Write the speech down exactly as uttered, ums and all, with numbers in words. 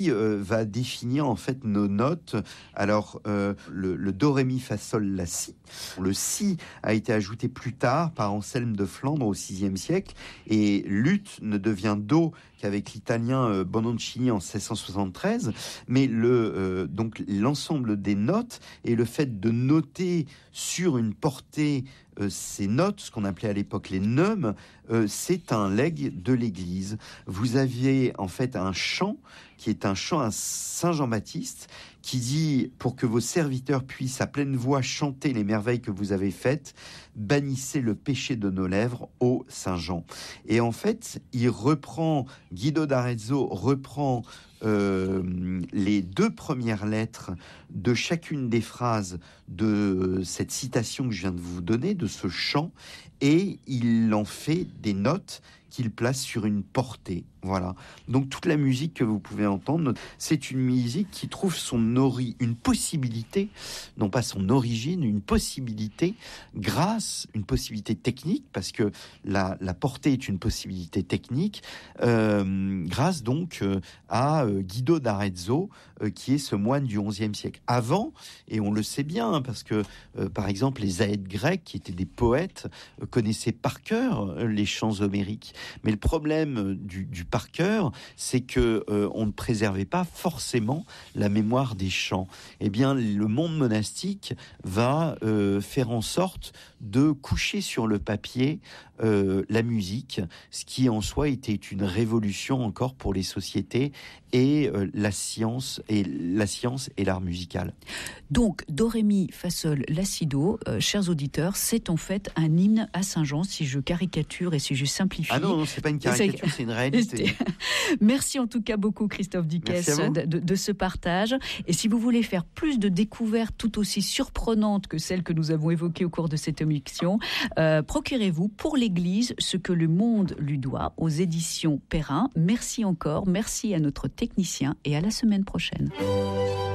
Euh, va définir en fait nos notes. Alors euh, le, le do ré mi fa sol la si. Le si a été ajouté plus tard par Anselme de Flandre au sixième siècle et l'ut ne devient do qu'avec l'italien euh, Bononcini en seize cent soixante-treize. Mais le euh, donc l'ensemble des notes et le fait de noter sur une portée euh, ces notes, ce qu'on appelait à l'époque les neumes, euh, c'est un legs de l'Église. Vous aviez en fait un chant qui est un chant à Saint Jean-Baptiste, qui dit « Pour que vos serviteurs puissent à pleine voix chanter les merveilles que vous avez faites, bannissez le péché de nos lèvres, ô Saint Jean. » Et en fait, il reprend, Guido d'Arezzo reprend euh, les deux premières lettres de chacune des phrases de cette citation que je viens de vous donner, de ce chant, et il en fait des notes qu'il place sur une portée. Voilà. Donc toute la musique que vous pouvez entendre, c'est une musique qui trouve son ori, une possibilité, non pas son origine, une possibilité grâce, une possibilité technique, parce que la, la portée est une possibilité technique, euh, grâce donc euh, à euh, Guido d'Arezzo, euh, qui est ce moine du onzième siècle. Avant, et on le sait bien, hein, parce que euh, par exemple les aèdes grecs, qui étaient des poètes, euh, connaissaient par cœur euh, les chants homériques. Mais le problème du, du par cœur, c'est que euh, on ne préservait pas forcément la mémoire des chants. Eh bien, le monde monastique va euh, faire en sorte de coucher sur le papier euh, la musique, ce qui en soi était une révolution encore pour les sociétés et euh, la science et la science et l'art musical. Donc, do ré mi fa sol la si do, euh, chers auditeurs, c'est en fait un hymne à Saint Jean, si je caricature et si je simplifie. Ah non, non c'est pas une caricature, c'est, c'est une réalité. Merci en tout cas beaucoup Christophe Dickès de, de, de ce partage. Et si vous voulez faire plus de découvertes tout aussi surprenantes que celles que nous avons évoquées au cours de cette émission, euh, procurez-vous pour l'Église ce que le monde lui doit aux éditions Perrin. Merci encore, merci à notre technicien et à la semaine prochaine.